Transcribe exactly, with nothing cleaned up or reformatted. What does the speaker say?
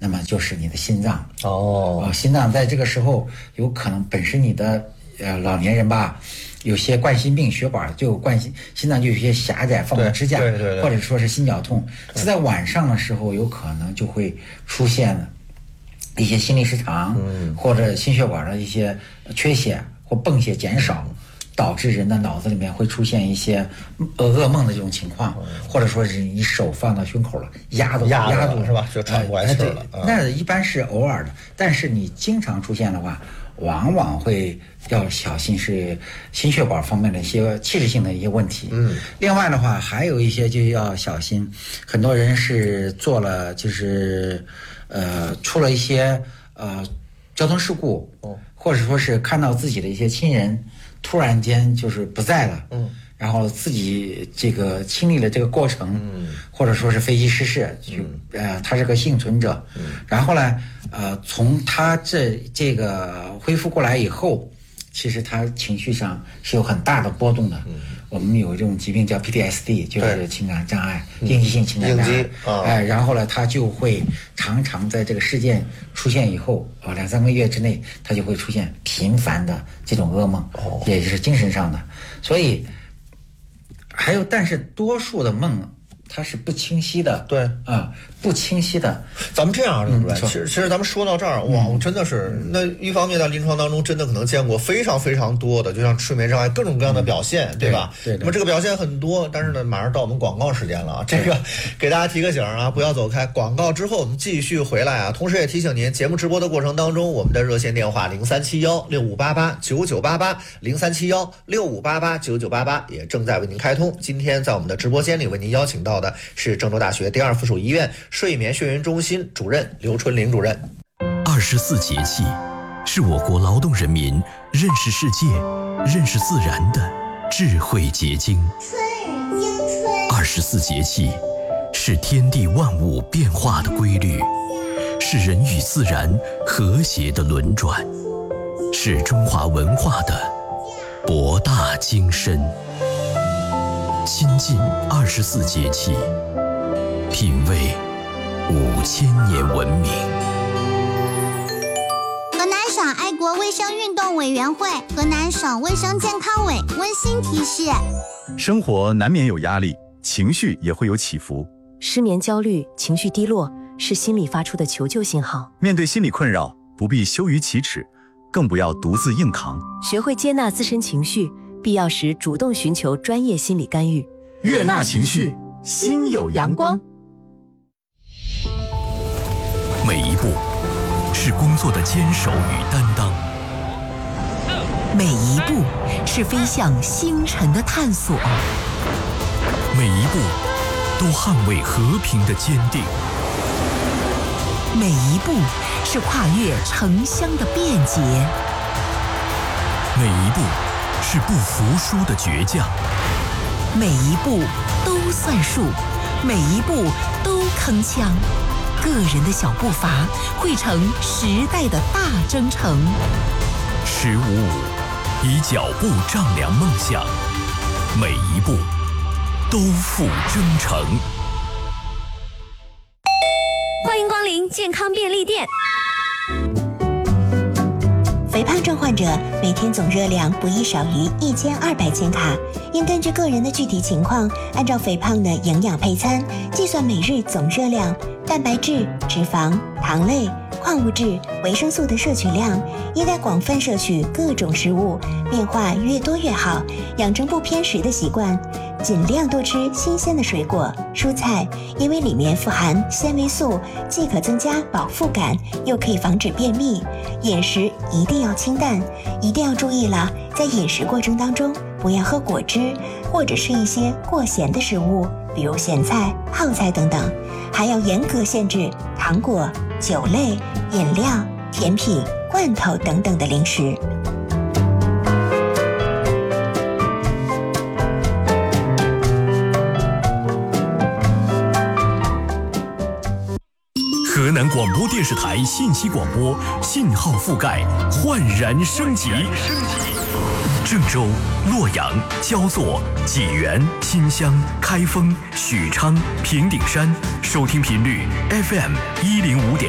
那么就是你的心脏。 哦， 呃、心脏在这个时候有可能本身你的呃老年人吧，有些冠心病血管就有冠心心脏就有些狭窄放不支架， 对对对对， 或者说是心绞痛，是在晚上的时候有可能就会出现一些心律失常，嗯，或者心血管的一些缺血或泵血减少，导致人的脑子里面会出现一些呃噩梦的这种情况，或者说是你手放到胸口了，压住压住是吧？就喘不过来气了。 呃、那一般是偶尔的，但是你经常出现的话，往往会要小心是心血管方面的一些器质性的一些问题。嗯，另外的话还有一些就要小心，很多人是做了就是呃出了一些呃交通事故，哦，或者说是看到自己的一些亲人突然间就是不在了，嗯，然后自己这个经历了这个过程，嗯，或者说是飞机失事，嗯，呃，他是个幸存者，嗯，然后呢，呃，从他这这个恢复过来以后，其实他情绪上是有很大的波动的。嗯，我们有这种疾病叫 P T S D， 就是情感障碍，应激性情感障碍。哦，哎，然后呢，他就会常常在这个事件出现以后，啊，两三个月之内，他就会出现频繁的这种噩梦，哦，也就是精神上的。所以还有，但是多数的梦它是不清晰的， 对啊，不清晰的。 咱们这样，对不对？其实，其实咱们说到这儿，哇，我真的是，那一方面在临床当中，真的可能见过非常非常多的，就像睡眠障碍各种各样的表现，对吧？ 对。 那么这个表现很多，但是呢，马上到我们广告时间了啊，这个给大家提个醒啊，不要走开。广告之后我们继续回来啊，同时也提醒您，节目直播的过程当中，我们的热线电话零三七幺六五八八九九八八零三七幺六五八八九九八八也正在为您开通。今天在我们的直播间里为您邀请到的是郑州大学第二附属医院睡眠血源中心主任刘春玲主任。 二十四节气是我国劳动人民认识世界、认识自然的智慧结晶。二十四节气是天地万物变化的规律，是人与自然和谐的轮转，是中华文化的博大精深。亲近二十四节气，品味五千年文明。 河南省爱国卫生运动委员会、河南省卫生健康委温馨提示： 生活难免有压力，情绪也会有起伏。 失眠、焦虑、情绪低落是心理发出的求救信号。 面对心理困扰，不必羞于启齿，更不要独自硬扛。 学会接纳自身情绪，必要时主动寻求专业心理干预。 悦纳情绪，心有阳光。 每一步是工作的坚守与担当， 每一步是飞向星辰的探索， 每一步都捍卫和平的坚定， 每一步是跨越城乡的便捷， 每一步是不服输的倔强， 每一步都算数，每一步都铿锵。个人的小步伐汇成时代的大征程。 十五五，以脚步丈量梦想，每一步都付征程。 欢迎光临健康便利店。 肥胖症患者每天总热量不宜少于一千二百千卡，应根据个人的具体情况，按照肥胖的营养配餐计算每日总热量。蛋白质、脂肪、糖类、矿物质、维生素的摄取量，应该广泛摄取各种食物，变化越多越好，养成不偏食的习惯。尽量多吃新鲜的水果、蔬菜，因为里面富含纤维素，既可增加饱腹感，又可以防止便秘。饮食一定要清淡，一定要注意了，在饮食过程当中，不要喝果汁，或者是一些过咸的食物，比如咸菜、泡菜等等。还要严格限制糖果、酒类、饮料、甜品、罐头等等的零食。 河南广播电视台信息广播信号覆盖焕然升级。郑州、洛阳、焦作、济源、新乡、开封、许昌、平顶山，收听频率 F M 一零五点